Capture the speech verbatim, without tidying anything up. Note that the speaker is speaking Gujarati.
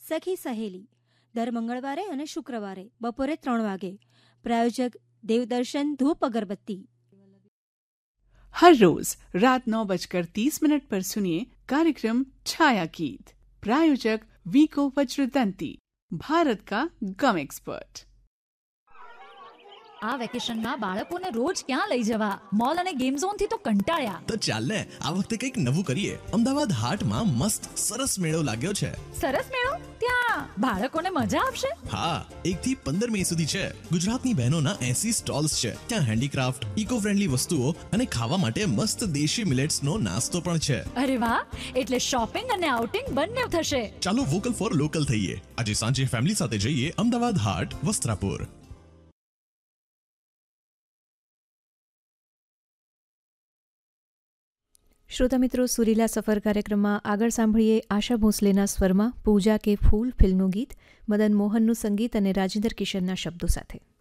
સખી સહેલી દર મંગળવારે અને શુક્રવારે બપોરે ત્રણ વાગે. प्रायोजक देवदर्शन धूप अगरबत्ती. हर रोज रात नौ बजकर तीस मिनट पर सुनिए कार्यक्रम छाया गीत. प्रायोजक वीको वज्रदंती, भारत का गम एक्सपर्ट. આ વેકેશનમાં બાળકોને રોજ ક્યાં લઈ જવા? મોલ અને ગેમ ઝોન થી તો કંટાળ્યા. તો ચાલ ને આ વખતે કંઈક નવું કરીએ. અમદાવાદ હાટમાં મસ્ત સરસ મેળો લાગ્યો છે. સરસ મેળો? ત્યાં બાળકોને મજા આવશે? હા, એક થી પંદર મે સુધી છે. ગુજરાતની બહેનોના એસી સ્ટોલ્સ છે. ત્યાં હેન્ડીક્રાફ્ટ, ઇકો ફ્રેન્ડલી વસ્તુઓ અને ખાવા માટે મસ્ત દેશી મિલેટ્સ નો નાસ્તો પણ છે. અરે વાહ, એટલે શોપિંગ અને આઉટિંગ બંને થશે. ચાલો વોકલ ફોર લોકલ થઈએ. આજે સાંજે ફેમિલી સાથે જઈએ અમદાવાદ હાટ, વસ્ત્રાપુર. શ્રોતા મિત્રો, સુરીલા સફર કાર્યક્રમમાં આગળ સાંભળીએ આશા ભોંસલેના સ્વરમાં પૂજા કે ફૂલ ફિલ્મનું ગીત, મદન મોહનનું સંગીત અને રાજેન્દ્ર કિશનના શબ્દો સાથે.